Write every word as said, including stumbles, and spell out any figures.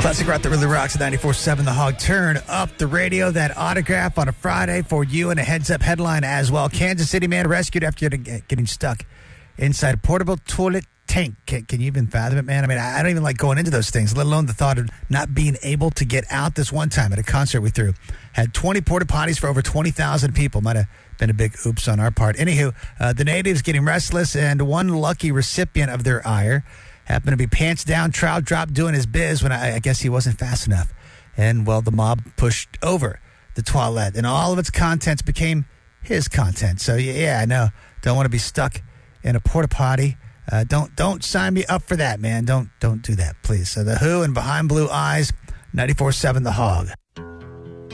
Classic rock that really rocks at ninety-four seven The Hog. Turn up the radio. That autograph on a Friday for you, and a heads-up headline as well. Kansas City man rescued after getting stuck inside a portable toilet tank. Can, can you even fathom it, man? I mean, I don't even like going into those things, let alone the thought of not being able to get out. This one time at a concert we threw, had twenty porta potties for over twenty thousand people. Might have been a big oops on our part. Anywho, uh, the natives getting restless, and one lucky recipient of their ire happened to be pants down, trout drop, doing his biz when I, I guess he wasn't fast enough. And, well, the mob pushed over the toilet, and all of its contents became his content. So, yeah, I know. Don't want to be stuck in a porta potty. Uh, don't don't sign me up for that, man. Don't don't do that, please. So, The Who and Behind Blue Eyes, ninety-four seven The Hog.